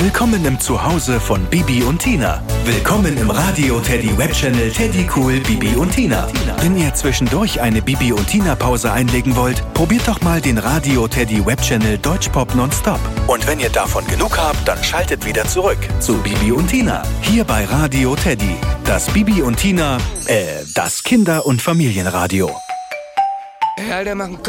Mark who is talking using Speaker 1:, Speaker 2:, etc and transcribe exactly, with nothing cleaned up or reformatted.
Speaker 1: Willkommen im Zuhause von Bibi und Tina. Willkommen im Radio Teddy Webchannel Teddy Cool Bibi und Tina. Wenn ihr zwischendurch eine Bibi und Tina Pause einlegen wollt, probiert doch mal den Radio Teddy Webchannel Deutschpop Nonstop. Und wenn ihr davon genug habt, dann schaltet wieder zurück zu Bibi und Tina. Hier bei Radio Teddy. Das Bibi und Tina, äh, das Kinder- und Familienradio.
Speaker 2: Hey, Alter, mach einen Kopf